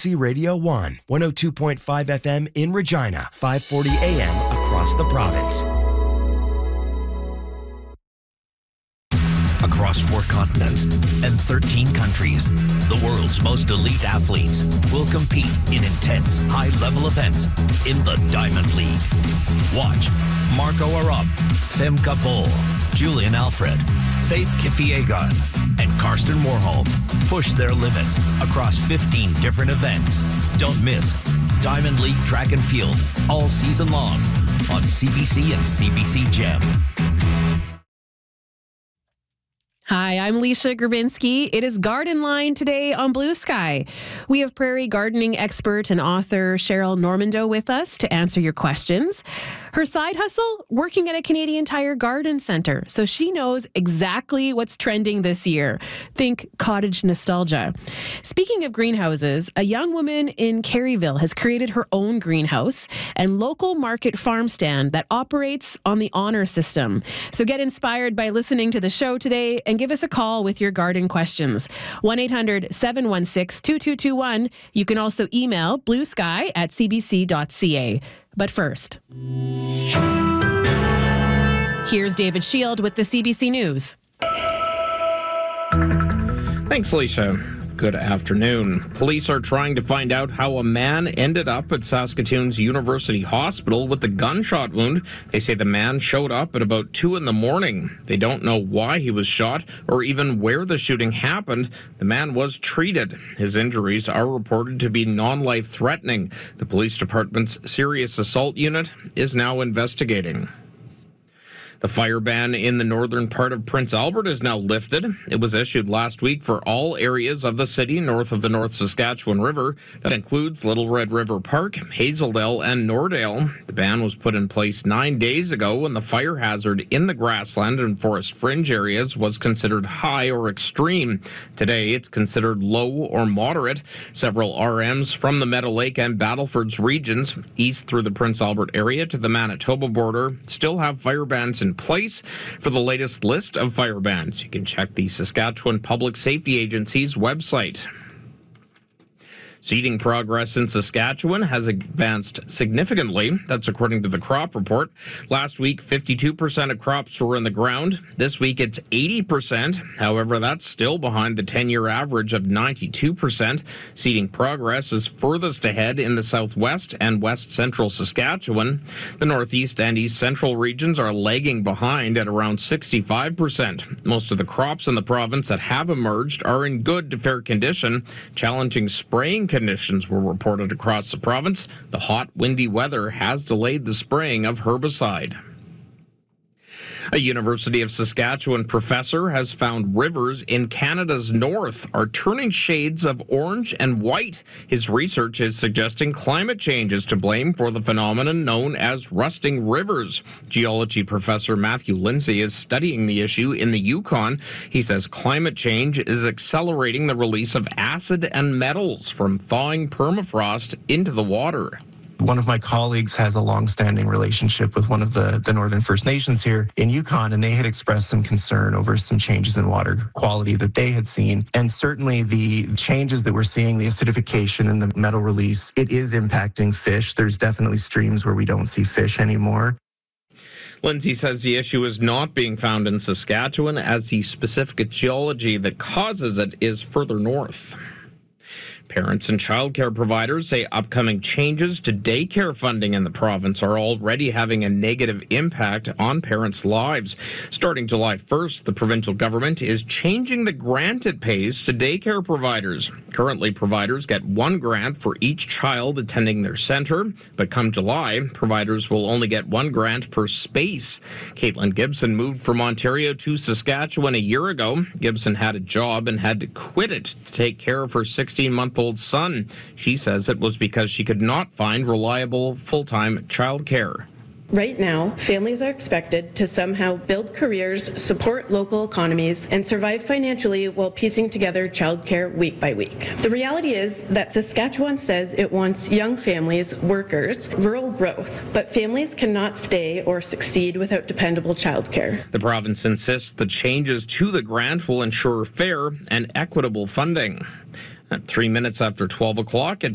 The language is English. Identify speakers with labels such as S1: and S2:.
S1: CBC Radio 1, 102.5 FM in Regina, 540 AM across the province.
S2: Across 4 continents and 13 countries, the world's most elite athletes will compete in intense, high-level events in the Diamond League. Watch Marco Arop, Femke Bol, Julian Alfred, Faith Kipyegon, and Karsten Warholm push their limits across 15 different events. Don't miss Diamond League Track and Field all season long on CBC and CBC Gem.
S3: Hi, I'm Leisha Grabinski. It is Garden Line today on Blue Sky. We have prairie gardening expert and author Cheryl Normando with us to answer your questions. Her side hustle, working at a Canadian Tire garden center, so she knows exactly what's trending this year. Think cottage nostalgia. Speaking of greenhouses, a young woman in Caryville has created her own greenhouse and local market farm stand that operates on the honor system. So get inspired by listening to the show today and give us a call with your garden questions. 1-800-716-2221. You can also email bluesky@cbc.ca. But first, here's David Shield with the CBC News.
S4: Thanks, Lisa. Good afternoon. Police are trying to find out how a man ended up at Saskatoon's University Hospital with a gunshot wound. They say the man showed up at about 2 a.m. They don't know why he was shot or even where the shooting happened. The man was treated. His injuries are reported to be non-life threatening. The police department's serious assault unit is now investigating. The fire ban in the northern part of Prince Albert is now lifted. It was issued last week for all areas of the city north of the North Saskatchewan River. That includes Little Red River Park, Hazeldale, and Nordale. The ban was put in place 9 days ago when the fire hazard in the grassland and forest fringe areas was considered high or extreme. Today, it's considered low or moderate. Several RMs from the Meadow Lake and Battlefords regions, east through the Prince Albert area to the Manitoba border, still have fire bans in place. For the latest list of fire bans, you can check the Saskatchewan Public Safety Agency's website. Seeding progress in Saskatchewan has advanced significantly. That's according to the crop report. Last week, 52% of crops were in the ground. This week, it's 80%. However, that's still behind the 10-year average of 92%. Seeding progress is furthest ahead in the southwest and west central Saskatchewan. The northeast and east central regions are lagging behind at around 65%. Most of the crops in the province that have emerged are in good to fair condition. Challenging spraying conditions were reported across the province. The hot, windy weather has delayed the spraying of herbicide. A University of Saskatchewan professor has found rivers in Canada's north are turning shades of orange and white. His research is suggesting climate change is to blame for the phenomenon known as rusting rivers. Geology professor Matthew Lindsay is studying the issue in the Yukon. He says climate change is accelerating the release of acid and metals from thawing permafrost into the water.
S5: One of my colleagues has a long-standing relationship with one of the Northern First Nations here in Yukon, and they had expressed some concern over some changes in water quality that they had seen. And certainly the changes that we're seeing, the acidification and the metal release, it is impacting fish. There's definitely streams where we don't see fish anymore.
S4: Lindsay says the issue is not being found in Saskatchewan, as the specific geology that causes it is further north. Parents and childcare providers say upcoming changes to daycare funding in the province are already having a negative impact on parents' lives. Starting July 1st, the provincial government is changing the grant it pays to daycare providers. Currently, providers get one grant for each child attending their centre, but come July, providers will only get one grant per space. Caitlin Gibson moved from Ontario to Saskatchewan a year ago. Gibson had a job and had to quit it to take care of her 16-month-old son. She says it was because she could not find reliable full-time childcare.
S6: Right now, families are expected to somehow build careers, support local economies, and survive financially while piecing together childcare week by week. The reality is that Saskatchewan says it wants young families, workers, rural growth, but families cannot stay or succeed without dependable childcare.
S4: The province insists the changes to the grant will ensure fair and equitable funding. At 3 minutes after 12 o'clock,